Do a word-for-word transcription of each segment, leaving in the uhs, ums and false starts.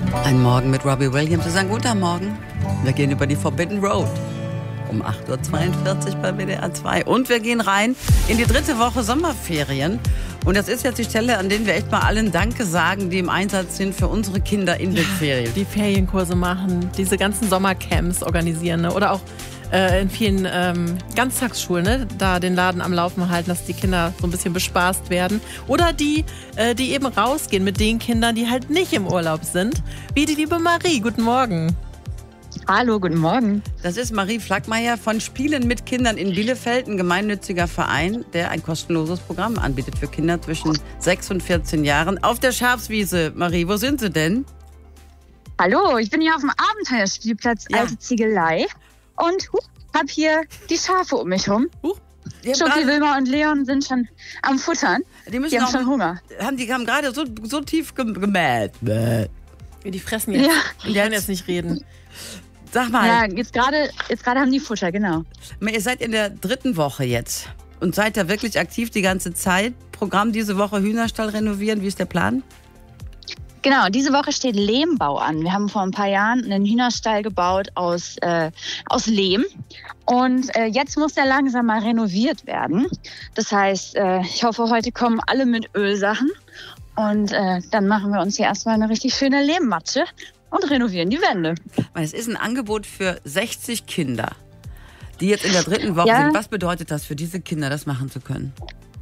Ein Morgen mit Robbie Williams ist ein guter Morgen. Wir gehen über die Forbidden Road um acht Uhr zweiundvierzig bei W D R zwei. Und wir gehen rein in die dritte Woche Sommerferien. Und das ist jetzt die Stelle, an der wir echt mal allen Danke sagen, die im Einsatz sind für unsere Kinder in den Ferien. Die Ferienkurse machen, diese ganzen Sommercamps organisieren, ne? Oder auch äh, in vielen ähm, Ganztagsschulen, ne? Da den Laden am Laufen halten, dass die Kinder so ein bisschen bespaßt werden. Oder die, äh, die eben rausgehen mit den Kindern, die halt nicht im Urlaub sind. Wie die liebe Marie. Guten Morgen. Hallo, guten Morgen. Das ist Marie Flackmeier von Spielen mit Kindern in Bielefeld, ein gemeinnütziger Verein, der ein kostenloses Programm anbietet für Kinder zwischen sechs und vierzehn Jahren. Auf der Schafswiese, Marie, wo sind Sie denn? Hallo, ich bin hier auf dem Abenteuerspielplatz Ja. Alte Ziegelei und huh, hab hier die Schafe um mich rum. Huch, die haben Schoki, gerade- Wilma und Leon sind schon am Futtern. Die, müssen Die haben auch- schon Hunger. Haben, die haben gerade so, so tief gem- gemäht. Bäh. Die fressen jetzt. Ja. Die können jetzt nicht reden. Sag mal, Ja, jetzt gerade jetzt gerade haben die Futter, genau. ihr seid in der dritten Woche jetzt und seid da wirklich aktiv die ganze Zeit. Programm diese Woche Hühnerstall renovieren, wie ist der Plan? Genau, diese Woche steht Lehmbau an. Wir haben vor ein paar Jahren einen Hühnerstall gebaut aus, äh, aus Lehm. Und äh, jetzt muss der langsam mal renoviert werden. Das heißt, äh, ich hoffe, heute kommen alle mit Ölsachen. Und äh, dann machen wir uns hier erstmal eine richtig schöne Lehmmatsche und renovieren die Wände. Weil es ist ein Angebot für sechzig Kinder, die jetzt in der dritten Woche Ja. sind. Was bedeutet das für diese Kinder, das machen zu können?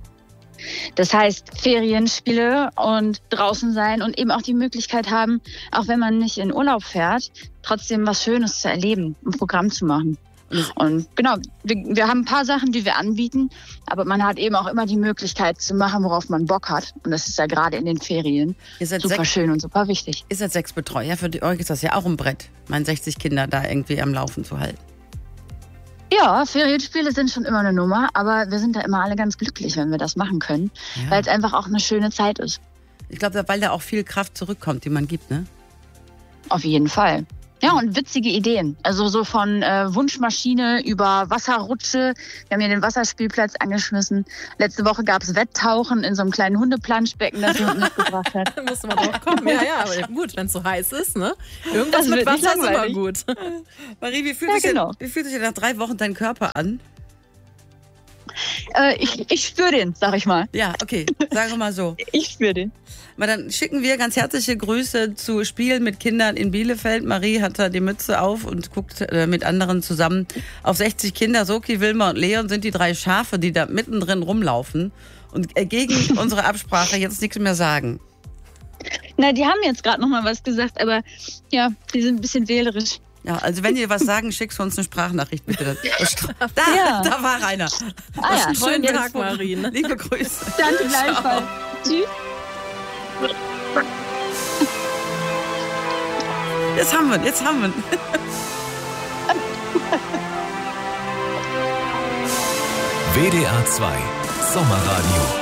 Das heißt, Ferienspiele und draußen sein und eben auch die Möglichkeit haben, auch wenn man nicht in Urlaub fährt, trotzdem was Schönes zu erleben, ein Programm zu machen. Und genau, wir, wir haben ein paar Sachen, die wir anbieten, aber man hat eben auch immer die Möglichkeit zu machen, worauf man Bock hat. Und das ist ja gerade in den Ferien Ihr seid, super sechs, schön und super wichtig. ihr seid sechs Betreuer. Für die- euch ist das ja auch ein Brett, meine sechzig Kinder da irgendwie am Laufen zu halten. Ja, Ferienspiele sind schon immer eine Nummer, aber wir sind da immer alle ganz glücklich, wenn wir das machen können, Ja. weil es einfach auch eine schöne Zeit ist. Ich glaube, weil da auch viel Kraft zurückkommt, die man gibt, ne? Auf jeden Fall. Ja, und witzige Ideen. Also so von äh, Wunschmaschine über Wasserrutsche. Wir haben hier den Wasserspielplatz angeschmissen. Letzte Woche gab es Wetttauchen in so einem kleinen Hundeplanschbecken, das jemand mitgebracht hat. Da musste man drauf kommen. Ja, ja, aber gut, wenn es so heiß ist, ne? Irgendwas Das mit wird nicht Wasser ist immer langweilig. gut. Marie, wie fühlt, Ja, sich denn, genau. wie fühlt sich denn nach drei Wochen dein Körper an? Äh, ich ich spüre den, sag ich mal. Ja, okay, sagen wir mal so. Ich spüre den. Na, dann schicken wir ganz herzliche Grüße zu Spielen mit Kindern in Bielefeld. Marie hat da die Mütze auf und guckt äh, mit anderen zusammen auf sechzig Kinder. Soki, Wilma und Leon sind die drei Schafe, die da mittendrin rumlaufen und äh, gegen unsere Absprache jetzt nichts mehr sagen. Na, die haben jetzt gerade noch mal was gesagt, aber ja, die sind ein bisschen wählerisch. Ja, also wenn die was sagen, schickst du uns eine Sprachnachricht bitte. Das Stra- Da, Ja. da war einer. Ah ja, Schönen jetzt- Tag, Marie. Ne? Liebe Grüße. Danke gleichfalls. Tschüss. Jetzt haben wir ihn, jetzt haben wir ihn. W D R zwei Sommerradio.